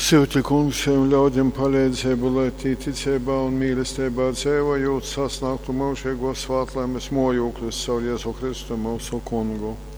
Svētī kungs šiem ļaudžiem palīdzību, lai tī ticībā un mīlestībā dzīvojot sasniegtu mūžīgo svētlaimēs mojokļus savu Jēzu Kristu mūsu kungu.